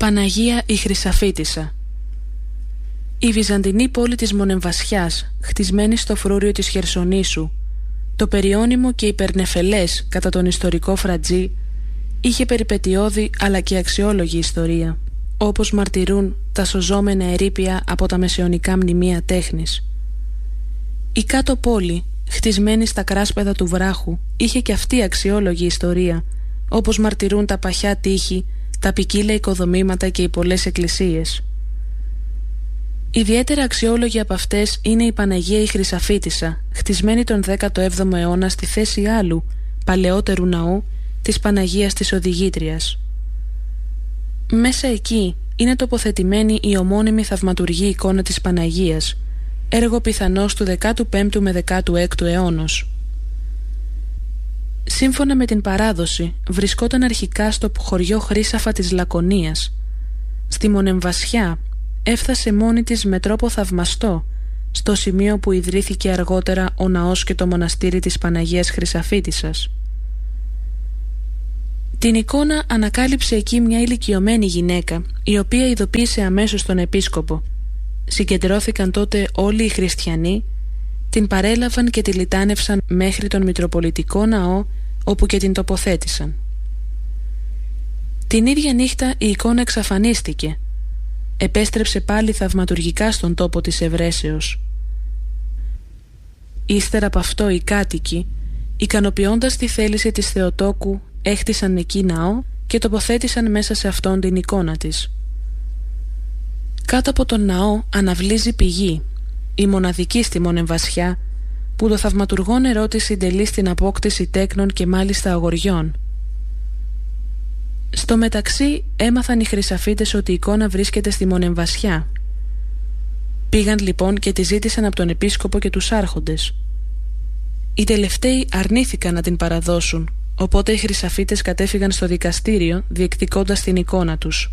Παναγία η Χρυσαφίτισσα. Η βυζαντινή πόλη της Μονεμβασιάς, χτισμένη στο φρούριο της Χερσονήσου, το περιώνυμο και υπερνεφελές κατά τον ιστορικό Φρατζή, είχε περιπετειώδη αλλά και αξιόλογη ιστορία, όπως μαρτυρούν τα σωζόμενα ερείπια από τα μεσαιωνικά μνημεία τέχνης. Η κάτω πόλη, χτισμένη στα κράσπεδα του βράχου, είχε και αυτή αξιόλογη ιστορία, όπως μαρτυρούν τα παχιά τείχη, τα ποικίλα οικοδομήματα και οι πολλές εκκλησίες. Ιδιαίτερα αξιόλογη από αυτές είναι η Παναγία η Χρυσαφίτισσα, χτισμένη τον 17ο αιώνα στη θέση άλλου, παλαιότερου ναού, της Παναγίας της Οδηγήτριας. Μέσα εκεί είναι τοποθετημένη η ομώνυμη θαυματουργή εικόνα της Παναγίας, έργο πιθανώς του 15ου με 16ου αιώνος. Σύμφωνα με την παράδοση, βρισκόταν αρχικά στο χωριό Χρύσαφα της Λακωνίας. Στη Μονεμβασιά έφτασε μόνη της με τρόπο θαυμαστό στο σημείο που ιδρύθηκε αργότερα ο ναός και το μοναστήρι της Παναγίας Χρυσαφίτισσας. Την εικόνα ανακάλυψε εκεί μια ηλικιωμένη γυναίκα, η οποία ειδοποίησε αμέσως τον επίσκοπο. Συγκεντρώθηκαν τότε όλοι οι χριστιανοί, την παρέλαβαν και τη λιτάνευσαν μέχρι τον Μητροπολιτικό Ναό, όπου και την τοποθέτησαν. Την ίδια νύχτα η εικόνα εξαφανίστηκε. Επέστρεψε πάλι θαυματουργικά στον τόπο της ευρέσεως. Ύστερα από αυτό οι κάτοικοι, ικανοποιώντας τη θέληση της Θεοτόκου, έχτισαν εκεί ναό και τοποθέτησαν μέσα σε αυτόν την εικόνα της. Κάτω από τον ναό αναβλύζει πηγή, η μοναδική στη Μονεμβασιά, που το θαυματουργό νερό της συντελεί στην απόκτηση τέκνων και μάλιστα αγοριών. Στο μεταξύ έμαθαν οι Χρυσαφίτες ότι η εικόνα βρίσκεται στη Μονεμβασιά. Πήγαν λοιπόν και τη ζήτησαν από τον επίσκοπο και τους άρχοντες. Οι τελευταίοι αρνήθηκαν να την παραδώσουν, οπότε οι Χρυσαφίτες κατέφυγαν στο δικαστήριο διεκδικώντας την εικόνα τους.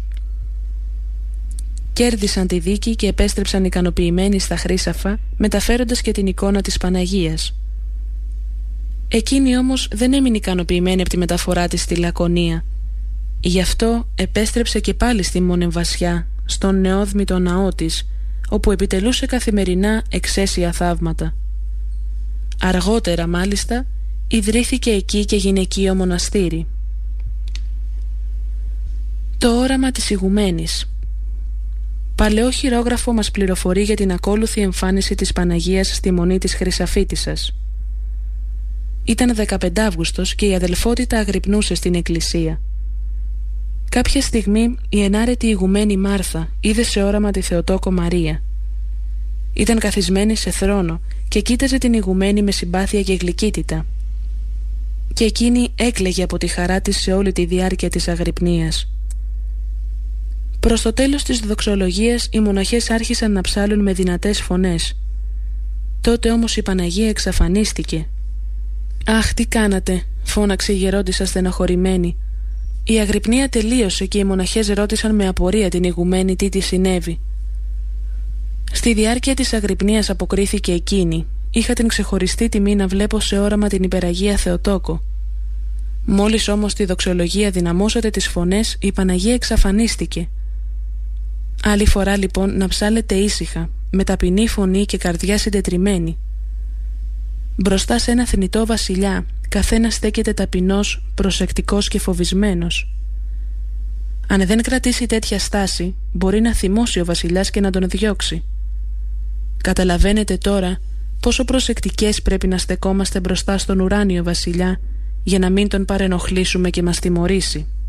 Κέρδισαν τη δίκη και επέστρεψαν ικανοποιημένοι στα Χρύσαφα, μεταφέροντας και την εικόνα της Παναγίας. Εκείνη όμως δεν έμεινε ικανοποιημένη από τη μεταφορά της στη Λακωνία. Γι' αυτό επέστρεψε και πάλι στη Μονεμβασιά, στον νεόδμητο ναό της, όπου επιτελούσε καθημερινά εξαίσια θαύματα. Αργότερα μάλιστα ιδρύθηκε εκεί και γυναικείο μοναστήρι. Το όραμα της ηγουμένης. Παλαιό χειρόγραφο μας πληροφορεί για την ακόλουθη εμφάνιση της Παναγίας στη μονή της Χρυσαφίτισσας. Ήταν 15 Αύγουστος και η αδελφότητα αγρυπνούσε στην εκκλησία. Κάποια στιγμή η ενάρετη ηγουμένη Μάρθα είδε σε όραμα τη Θεοτόκο Μαρία. Ήταν καθισμένη σε θρόνο και κοίταζε την ηγουμένη με συμπάθεια και γλυκύτητα. Και εκείνη έκλαιγε από τη χαρά της σε όλη τη διάρκεια της αγρυπνίας. Προς το τέλος της δοξολογίας οι μοναχές άρχισαν να ψάλουν με δυνατές φωνές. Τότε όμως η Παναγία εξαφανίστηκε. «Αχ, τι κάνατε», φώναξε η γερόντισσα στενοχωρημένη. Η αγρυπνία τελείωσε και οι μοναχές ρώτησαν με απορία την ηγουμένη τι της συνέβη. Στη διάρκεια της αγρυπνίας αποκρίθηκε εκείνη. Είχα την ξεχωριστή τιμή να βλέπω σε όραμα την υπεραγία Θεοτόκο. Μόλις όμως τη δοξολογία δυναμώσατε τις φωνές, η Παναγία εξαφανίστηκε. Άλλη φορά λοιπόν να ψάλετε ήσυχα, με ταπεινή φωνή και καρδιά συντετριμμένη. Μπροστά σε ένα θνητό βασιλιά, καθένας στέκεται ταπεινός, προσεκτικός και φοβισμένος. Αν δεν κρατήσει τέτοια στάση, μπορεί να θυμώσει ο βασιλιάς και να τον διώξει. Καταλαβαίνετε τώρα πόσο προσεκτικές πρέπει να στεκόμαστε μπροστά στον ουράνιο βασιλιά, για να μην τον παρενοχλήσουμε και μας τιμωρήσει.